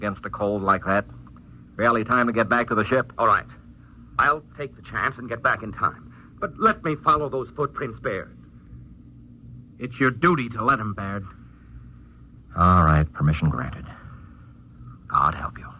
against a cold like that. Barely time to get back to the ship. All right. I'll take the chance and get back in time. But let me follow those footprints, Baird. It's your duty to let him, Baird. All right, permission granted. God help you.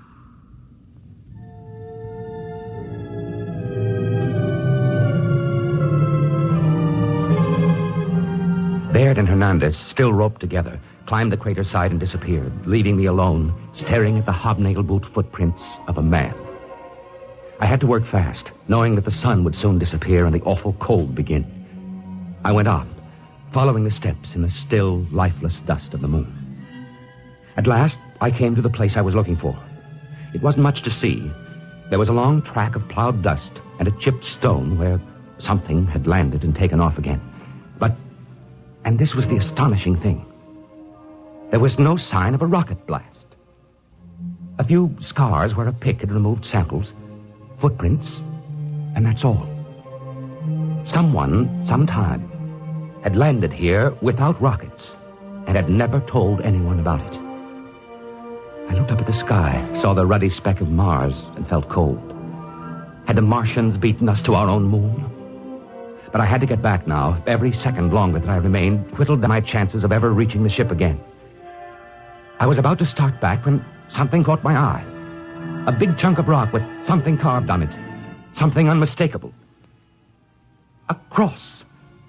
Baird and Hernandez, still roped together, climbed the crater side and disappeared, leaving me alone, staring at the hobnail boot footprints of a man. I had to work fast, knowing that the sun would soon disappear and the awful cold begin. I went on, following the steps in the still, lifeless dust of the moon. At last, I came to the place I was looking for. It wasn't much to see. There was a long track of plowed dust and a chipped stone where something had landed and taken off again. And this was the astonishing thing. There was no sign of a rocket blast. A few scars where a pick had removed samples, footprints, and that's all. Someone, sometime, had landed here without rockets and had never told anyone about it. I looked up at the sky, saw the ruddy speck of Mars, and felt cold. Had the Martians beaten us to our own moon? But I had to get back now. Every second longer that I remained whittled down my chances of ever reaching the ship again. I was about to start back when something caught my eye. A big chunk of rock with something carved on it. Something unmistakable. A cross.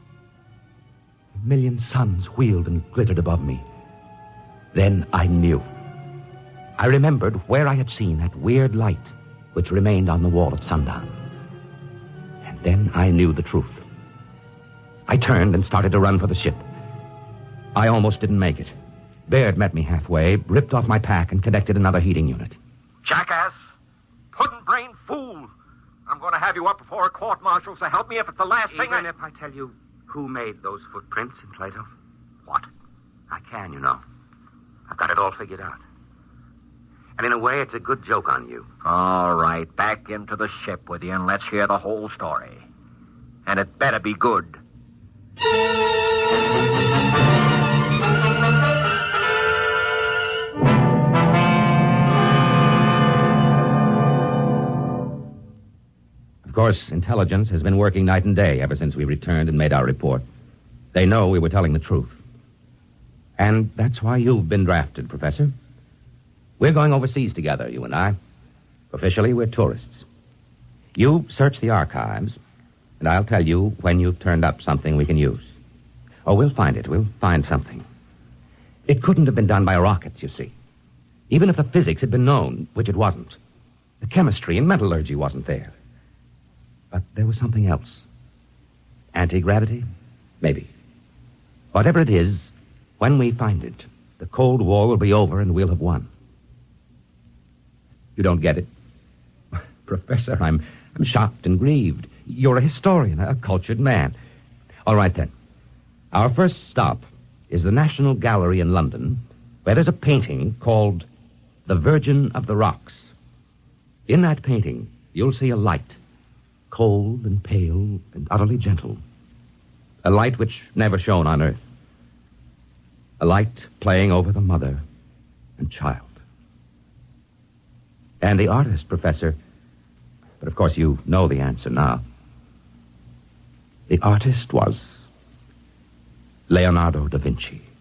A million suns wheeled and glittered above me. Then I knew. I remembered where I had seen that weird light which remained on the wall at sundown. And then I knew the truth. I turned and started to run for the ship. I almost didn't make it. Baird met me halfway, ripped off my pack, and connected another heating unit. Jackass! Puddin'-brained fool! I'm going to have you up before a court-martial, so help me if it's the last thing Even if I tell you who made those footprints in Plato? What? I can, you know. I've got it all figured out. And in a way, it's a good joke on you. All right, back into the ship with you, and let's hear the whole story. And it better be good. Of course, intelligence has been working night and day ever since we returned and made our report. They know we were telling the truth. And that's why you've been drafted, Professor. We're going overseas together, you and I. Officially, we're tourists. You search the archives, and I'll tell you when you've turned up something we can use. Oh, we'll find it. We'll find something. It couldn't have been done by rockets, you see. Even if the physics had been known, which it wasn't. The chemistry and metallurgy wasn't there. But there was something else. Anti-gravity? Maybe. Whatever it is, when we find it, the Cold War will be over and we'll have won. You don't get it? Professor, I'm shocked and grieved. You're a historian, a cultured man. All right, then. Our first stop is the National Gallery in London, where there's a painting called The Virgin of the Rocks. In that painting, you'll see a light, cold and pale and utterly gentle. A light which never shone on Earth. A light playing over the mother and child. And the artist, Professor, but of course you know the answer now. The artist was Leonardo da Vinci.